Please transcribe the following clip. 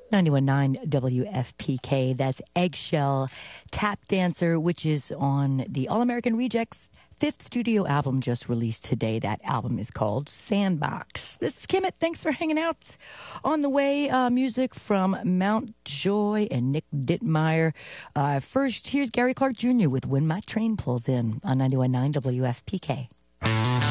91.9 WFPK. That's Eggshell Tap Dancer, which is on the All American Rejects fifth studio album just released today. That album is called Sandbox. This is Kimmit. Thanks for hanging out. On the way, music from Mount Joy and Nick Dittmeyer. First, here's Gary Clark Jr. with When My Train Pulls In on 91.9 WFPK.